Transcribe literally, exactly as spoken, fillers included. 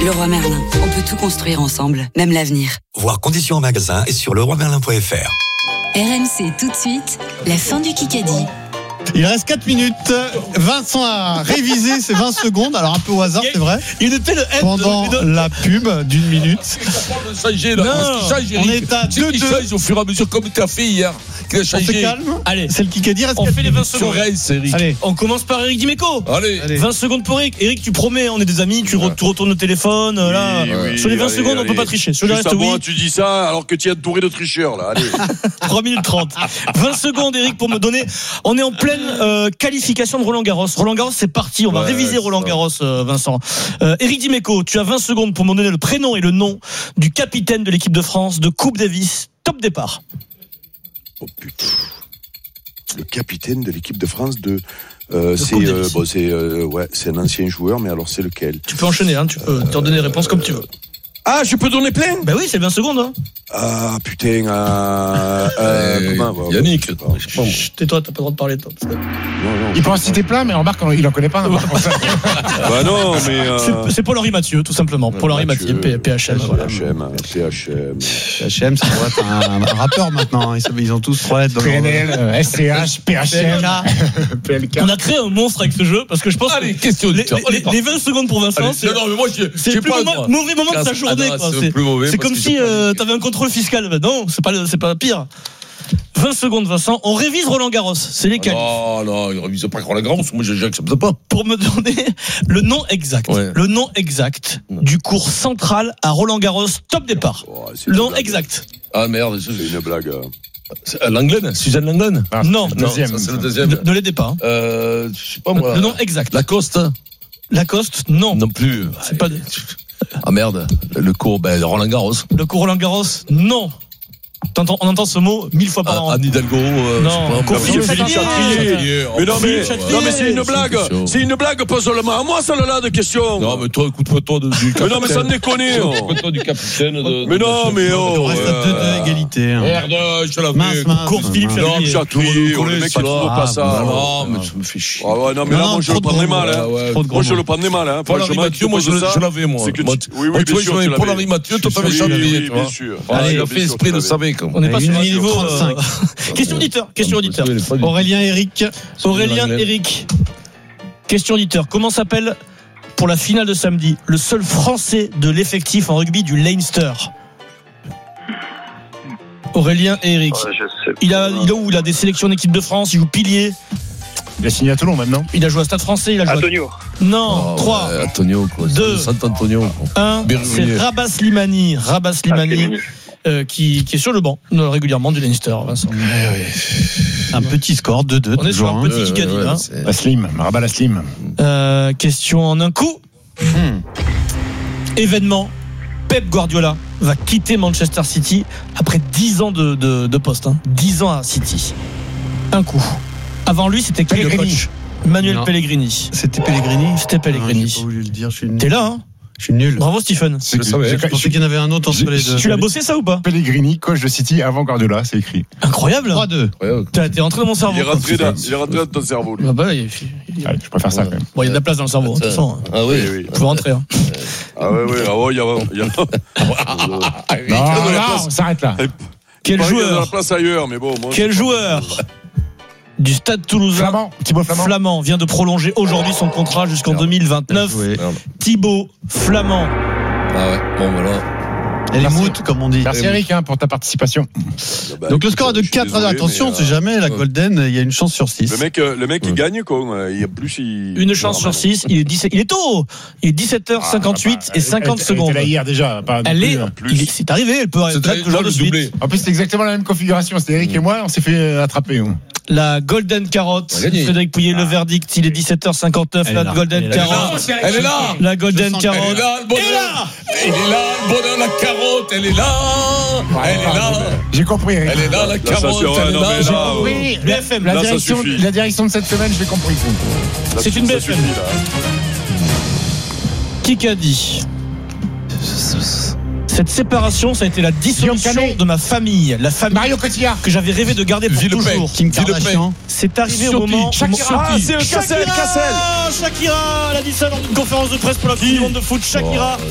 Leroy Merlin, on peut tout construire ensemble, même l'avenir. Voir conditions en magasin et sur leroy merlin point f r. R M C tout de suite, la fin du Kikadi. Il reste quatre minutes. Vincent a révisé ses vingt secondes. Alors un peu au hasard, c'est vrai. Il était le pendant de... la pub d'une minute. Changer, là, non, change, on est à deux deux au fur et à mesure comme tu as fait hier. On se calme. Allez, c'est le Kikadi. On fait les vingt secondes. Eric. Allez, on commence par Eric Dimeco. Allez. Allez, vingt secondes pour Eric. Eric, tu promets, on est des amis. Tu, re- tu retournes le téléphone. Oui, là, oui, sur les vingt allez, secondes, allez. on peut pas tricher. Sur le Juste reste, à moi, oui. tu dis ça alors que tu es entouré de tricheurs là. Allez. trois minutes trente. vingt secondes, Eric, pour me donner. On est en pleine euh, qualification de Roland Garros. Roland Garros, c'est parti. On va ouais, réviser Roland ça. Garros, euh, Vincent. Euh, Eric Dimeco, tu as vingt secondes pour me donner le prénom et le nom du capitaine de l'équipe de France de Coupe Davis. Top départ. Oh putain. Le capitaine de l'équipe de France de. Euh, De c'est Coupe euh, Davis. bon, c'est euh, ouais, c'est un ancien joueur, mais alors c'est lequel? Tu peux enchaîner, hein, tu peux te redonner les réponses comme tu veux. Ah, je peux donner plein? Ben oui, c'est vingt secondes. Hein. Ah putain. Euh, euh, comment, bah, Yannick, bah, je sais pas, moi. Chut, tais-toi, t'as pas le droit de parler, toi. non, non, Il peut en citer plein, mais remarque, il en connaît pas. bah non, mais. Euh, C'est, c'est Paul-Henri Mathieu, tout simplement. Paul-Henri Mathieu, P- PHM. Voilà. P H M, P H M. P H M, ça doit être un, un rappeur maintenant. Ils, ils ont tous trois lettres dans P N leur... L, S C H, P H M, P L K. On a créé un monstre avec ce jeu parce que je pense Allez, que question les, auditeur. les, les vingt secondes pour Vincent, Allez, c'est, non, non, mais moi, je, c'est j'ai le plus pas moment- droit. mauvais moment de sa Ah, journée. non, quoi. c'est C'est, le plus mauvais c'est parce comme que si j'ai pas euh, dit. t'avais un contrôle fiscal. Ben non, c'est pas, le- c'est pas pire. vingt secondes, Vincent. On révise Roland Garros. C'est les qualifs. Non, non, il ne révise pas Roland Garros. Moi, je n'accepte pas. Pour me donner le nom exact, Ouais. le nom exact du cours central à Roland Garros. Top départ. Oh, c'est Le une nom blague. exact. Ah merde, C'est une blague. c'est Langlen, Suzanne Langlen. Ah, Non, c'est le Non, deuxième. ça, c'est le deuxième. Ne, ne l'aidez pas. Hein. Euh, je sais pas moi. Le nom exact. Lacoste. Lacoste, non. Non plus. C'est pas de- Ah merde, le cours, ben, Roland Garros. Le cours Roland Garros, non. T'entends- on entend ce mot mille fois par an. Anne Hidalgo. Euh, Non, je sais pas, cours moi. Philippe Philippe Chatrier. Chatrier. Mais non, mais, Philippe non, mais c'est une Chatrier. blague. C'est C'est une blague, pas seulement à moi, celle-là de question. Non, mais toi, écoute-moi, toi, de- du capitaine. Mais non, mais ça me déconne. oh. Écoute-toi du capitaine. De, Mais non, mais On oh. reste à deux euh, de égalité. hein. Merde, je l'avais. Mince, mince. Course Philippe mince. Non, Chatrier. Chatrier, Tout le monde le le mec, il connaît, trouve ça. pas Ah, ça. bah, Non, mais tu me fais chier. Ah ouais, non, mais Non, là, non, moi, je trop le de prendrais gros mal, mots. hein. Ouais, ouais. Trop de gros Moi, je mots. le prendrais mal, hein. Paul-Henri Franchement, Mathieu, tu moi, je poses le- ça, je l'avais, moi. c'est que tu- Moi, oui, oui, moi, tu bien vois, sûr, je tu l'avais. Paul-Henri l'avais. Mathieu, toi, t'avais Oui, chanté, oui, tu bien vois. sûr. Voilà, Oui, il a bien fait sûr, esprit tu de l'avais. savoir, quoi. On n'est pas Et sur une un minute niveau. trente-cinq. euh, Question auditeur. Question auditeur. Aurélien Eric. Aurélien Eric. Question auditeur. Comment s'appelle pour la finale de samedi le seul Français de l'effectif en rugby du Leinster? Aurélien et Eric. Ouais, je sais Il a, pas. il a où? Il a des sélections d'équipe de France. Il joue pilier. Il a signé à Toulon maintenant. Il a joué à Stade Français. Il a joué. Antonio. À... Non. Oh, trois. ouais, Antonio, quoi. Deux. Sant-Antonio, quoi. un. Berrulier. C'est Rabas Slimani. Rabas Slimani. Euh, qui, qui est sur le banc euh, régulièrement du Leinster, Vincent. Un petit score, deux deux. On est sur toujours, un hein. petit Kikadi. ouais, hein. c'est- La Slim, Rabat la Slim. Euh, question en un coup. Hmm. Événement. Pep Guardiola va quitter Manchester City après dix ans de, de, de poste. Hein. dix ans à City. Un coup. Avant lui, c'était qui le Pellegrini. coach? Manuel Non. Pellegrini. C'était Pellegrini. C'était Non, Pellegrini. j'ai pas voulu le dire. Je suis nul. T'es là, hein? Je suis nul. Bravo, Stephen. Je le savais. Je pensais qu'il y en avait un autre entre les deux. Tu l'as bossé, ça, ou pas? Pellegrini, coach de City avant Guardiola, c'est écrit. Incroyable. trois deux. Ouais, T'es t'es rentré dans mon cerveau. Il est rentré dans, il est rentré dans ton cerveau, lui. Ah bah, il, il- Ouais, je préfère ça quand même. bon, il y a de la place dans le cerveau, hein, de toute façon. Ah Oui, oui. oui. Vous pouvez rentrer. Hein. Ah ouais, ouais, ah ouais, il y a, il y a, Non, de la là, place. on s'arrête là. Quel il y a de la joueur, place ailleurs, mais bon, moi. quel joueur du Stade Toulousain Flamand, Thibaut Flamand. Flamand vient de prolonger aujourd'hui son contrat jusqu'en deux mille vingt-neuf. Ouais. Merde. Thibaut Flamand. Ah ouais, bon, voilà. Elle est Merci. moute, comme on dit. Merci Eric hein, pour ta participation. Bah, Donc le écoute, score est de je suis quatre. désolé, Attention, on mais, ne sait jamais. La ouais. Golden, il y a une chance sur six. Le mec, euh, le mec, il Ouais. gagne, quoi. Il y a plus, il. Une chance sur six. Il est dix-sept, il est tôt. Il est dix-sept heures cinquante-huit Ah, bah, et cinquante elle- secondes. Elle était là hier déjà. Pas Elle non est, plus, hein. plus. il est- c'est arrivé. Elle peut C'est être là très deux jours de le suite. doublé. En plus, c'est exactement la même configuration. C'était Eric et moi, on s'est fait attraper. hein. La Golden Carotte. On a gagné. Frédéric Pouillet, le verdict. Il est dix-sept heures cinquante-neuf. Elle La est là. Golden Elle est là. Carotte. Elle est là. La Golden Je sens Elle est Carotte. là, le bonheur. Et là. Elle est là, le bonheur, la carotte. Elle est là. Elle est là. J'ai compris, Eric. Elle est là, la ça, carotte. c'est vrai, Elle est non, là. mais J'ai là, compris. Oui, B F M. la, Là, ça direction, suffit. la direction de cette semaine, je l'ai compris. Là, C'est une ça B F M. suffit, là. Qui a dit cette séparation, ça a été la dissolution Guillaume Canet. de ma famille, la famille Mario Cotillard. que j'avais rêvé de garder pour Villepin. toujours. Kim Villepin. Kardashian. C'est arrivé au Siopi. moment. Shakira. Ah, c'est le Cassel, Cassel. Shakira, elle a dit ça dans une conférence de presse pour la Coupe du Monde de foot. Shakira.